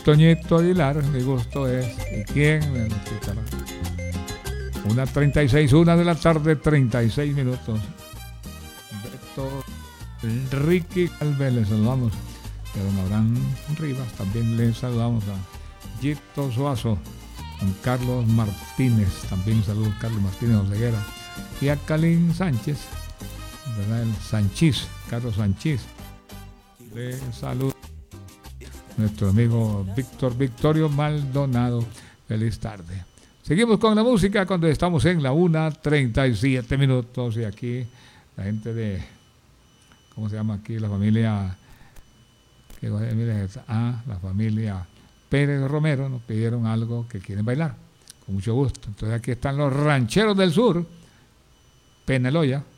Toñito Aguilar, mi gusto es. ¿Y quién? 1:36, 1 de la tarde, 36 minutos. Beto Enrique Calvel, le saludamos. Y a don Abraham Rivas también le saludamos. A Gito Suazo, don Carlos Martínez, también saludos Carlos Martínez Oseguera. Y a Calín Sánchez, ¿verdad? El Sanchís, Carlos Sanchís. Le saludo nuestro amigo Víctor Victorio Maldonado. Feliz tarde. Seguimos con la música cuando estamos en la 1:37 minutos. Y aquí la gente de, ¿cómo se llama aquí? La familia, ¿qué familia es esa? La familia Pérez Romero nos pidieron algo que quieren bailar. Con mucho gusto. Entonces aquí están los Rancheros del Sur, Peneloya.